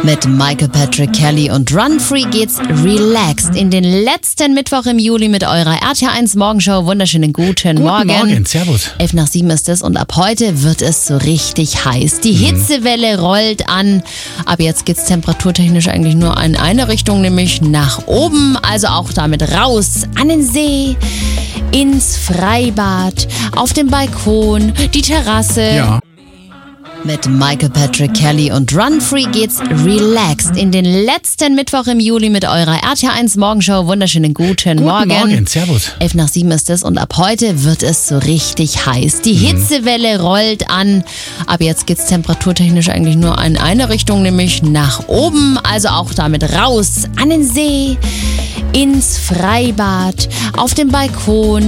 Mit Michael Patrick Kelly und Run Free geht's relaxed in den letzten Mittwoch im Juli mit eurer RTL1 Morgenshow. Wunderschönen guten Morgen. Guten Morgen, servus. 6:11 ist es und ab heute wird es so richtig heiß. Die Hitzewelle rollt an. Ab jetzt geht's temperaturtechnisch eigentlich nur in eine Richtung, nämlich nach oben. Also auch damit raus an den See, ins Freibad, auf dem Balkon, die Terrasse. Ja. Mit Michael Patrick Kelly und Run Free geht's relaxed in den letzten Mittwoch im Juli mit eurer RTL1 Morgenshow. Wunderschönen guten Morgen. Guten Morgen, servus. 6:11 ist es und ab heute wird es so richtig heiß. Die Hitzewelle rollt an. Ab jetzt geht's temperaturtechnisch eigentlich nur in eine Richtung, nämlich nach oben. Also auch damit raus an den See, ins Freibad, auf dem Balkon,